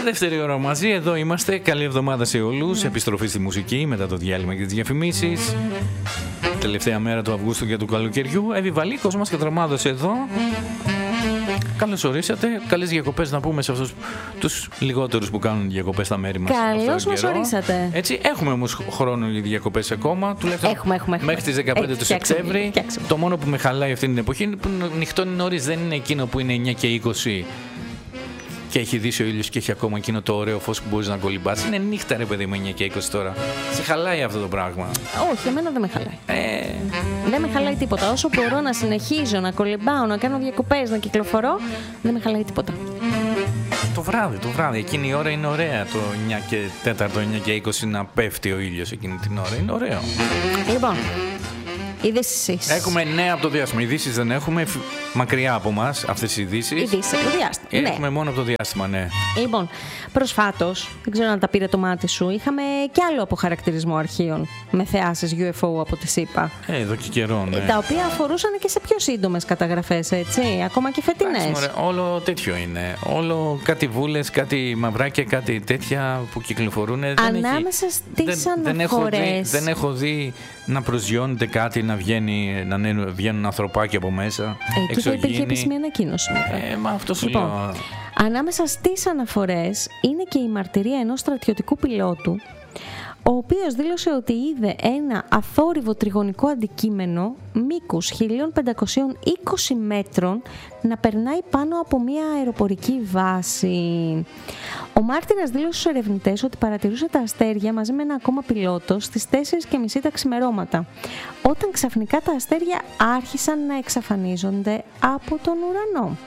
Δεύτερη ώρα μαζί, εδώ είμαστε. Καλή εβδομάδα σε όλους. Επιστροφή στη μουσική μετά το διάλειμμα και τις διαφημίσεις. Τελευταία μέρα του Αυγούστου και του καλοκαιριού. Εύη Βαλίκος μας και Τρομάδος εδώ. Καλώς ορίσατε. Καλές διακοπές να πούμε σε αυτούς τους λιγότερους που κάνουν διακοπές στα μέρη μας. Καλώς μας ορίσατε. Έτσι, έχουμε όμως χρόνο για διακοπές ακόμα. Έχουμε. Μέχρι τις 15 του Σεπτέμβρη. Το μόνο που με χαλάει αυτή την εποχή είναι που νυχτώνει νωρίς. Δεν είναι εκείνο που είναι 9 και 20 και έχει δύσει ο ήλιος και έχει ακόμα εκείνο το ωραίο φως που μπορείς να κολυμπάς. Είναι νύχτα, ρε παιδί μου, 9 και 20 τώρα. Σε χαλάει αυτό το πράγμα? Όχι, εμένα δεν με χαλάει. Δεν με χαλάει τίποτα. Όσο μπορώ να συνεχίζω να κολυμπάω, να κάνω διακοπές, να κυκλοφορώ, δεν με χαλάει τίποτα. Το βράδυ, εκείνη η ώρα είναι ωραία. Το 9 και 4, 9 και 20 να πέφτει ο ήλιος εκείνη την ώρα. Είναι ωραίο. Λοιπόν, ειδήσεις. Έχουμε νέα από το διάστημα. Ειδήσεις δεν έχουμε, μακριά από μας αυτές τις ειδήσεις. Ειδήσεις από το διάστημα. Έχουμε μόνο από το διάστημα, ναι. Λοιπόν, προσφάτως, δεν ξέρω αν τα πήρε το μάτι σου, είχαμε κι άλλο αποχαρακτηρισμό αρχείων με θεάσεις UFO από τη ΣΥΠΑ. Εδώ και καιρό, ναι. Τα οποία αφορούσαν και σε πιο σύντομες καταγραφές, έτσι, ακόμα και φετινές. Όλο τέτοιο είναι. Όλο κάτι βούλες, κάτι μαυράκια, κάτι τέτοια που κυκλοφορούν. Ανάμεσα στις αναφορές. Δεν έχω δει να προσγειώνεται κάτι, να βγαίνουν ανθρωπάκια από μέσα. Εκεί θα υπήρχε επίσημη ανακοίνωση. Μα αυτό σου λέω. Ανάμεσα στις αναφορές είναι και η μαρτυρία ενός στρατιωτικού πιλότου, ο οποίος δήλωσε ότι είδε ένα αθόρυβο τριγωνικό αντικείμενο μήκους 1520 μέτρων να περνάει πάνω από μια αεροπορική βάση. Ο μάρτυρας δήλωσε στους ερευνητές ότι παρατηρούσε τα αστέρια μαζί με ένα ακόμα πιλότο στις 4:30 τα ξημερώματα, όταν ξαφνικά τα αστέρια άρχισαν να εξαφανίζονται από τον ουρανό.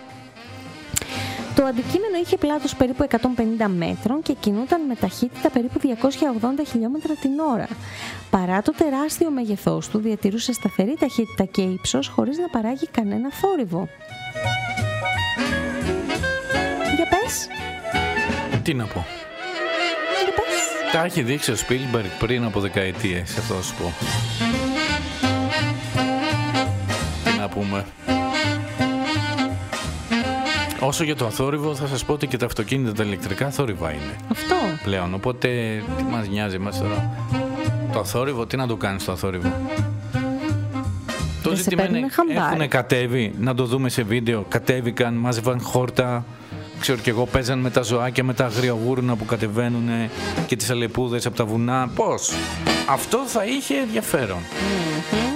Το αντικείμενο είχε πλάτος περίπου 150 μέτρων και κινούταν με ταχύτητα περίπου 280 χιλιόμετρα την ώρα. Παρά το τεράστιο μέγεθός του, διατηρούσε σταθερή ταχύτητα και ύψος χωρίς να παράγει κανένα θόρυβο. Για πες. Τι να πω. Για πες. Τα έχει δείξει ο Σπίλμπεργκ πριν από δεκαετίες, αυτό θα σου πω. Τι να πούμε. Όσο για το αθόρυβο, θα σας πω ότι και τα αυτοκίνητα τα ηλεκτρικά θόρυβα είναι. Αυτό. Πλέον, οπότε τι μας νοιάζει εμάς τώρα. Το αθόρυβο, τι να το κάνεις το αθόρυβο. Το ζήτημα είναι, έχουν κατέβει, να το δούμε σε βίντεο, κατέβηκαν, μάζευαν χόρτα, ξέρω κι εγώ, παίζαν με τα ζωάκια, με τα αγριογούρνα που κατεβαίνουν και τις αλεπούδες από τα βουνά. Πώς? Αυτό θα είχε ενδιαφέρον.